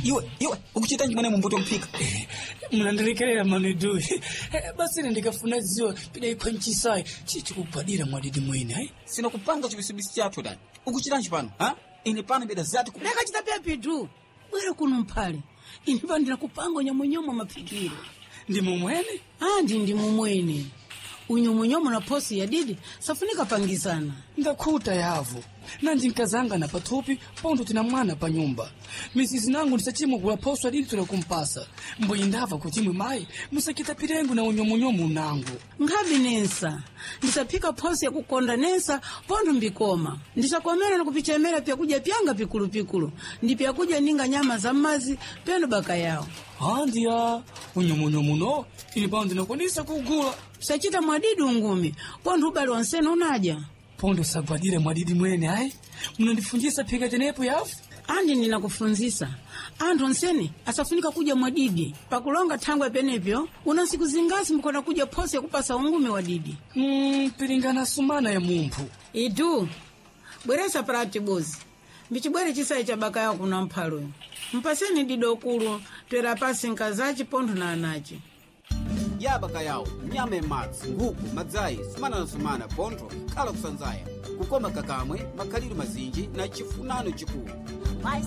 iwe ukuchita njimene mumbuto mpika. Mnandirekerera manidu. Basi ndikafuna ziwa pida ikwanchisayi chichikubadira mwadidi mwene hai. Sina kupanga chibisibisi chathu dani. Ukuchita njipano, ha? Ine pano beda zati ku. Nakachita pia pitu. Bwera kuno mphale. Ine pandira kupanga nyamunyomo mapikiro. Ndi mumwene? Ndi mumwene. Unyomunyomo na posi ya didi safunika pangizana. Ndakuta yavu. Nanji nkazanga na patupi pondo tina mwana pa nyumba. Misisi nangu nisachimu kula posi ya didi tunakumpasa. Mboyi ndava kuchimwe mai musakita pirengu na unyomunyomo nangu. Ngabi nensa. Nisapika posi ya kukonda nensa pondo mbikoma. Ndisakomera na kupichemera pia kuja pianga pikulu. Ndipia kuja ninga nyama za mazi pendo baka yao. Andia unyomunyomo no ili pondo nakonisa kugula. Sachita mwadidi ungumi. Pondo ubali wansena unaja. Pondo sabadire mwadidi mwene hai. Mnandifunjisa pika tenepo yafu? Andi ninakufunzisa. Andu nseni asafunika kuja mwadidi. Pakulonga tangwe penepyo, unasiku zingasi mkona kuja posi ya kupasa ungumi wadidi. Piringana sumana ya mumpu. Idu, bweresa parati bozi. Mbichibwere chisayi cha baka yao kuna mpalo. Mpaseni dido kuru, tuera pasi nkazachi pondo na anachi. Ya baka yao, nyame matsi, nguku, madzai, sumana na sumana, pondo, kala kusanzaya. Kukoma kakamwe, makaliru mazinji na chifunano chikuu.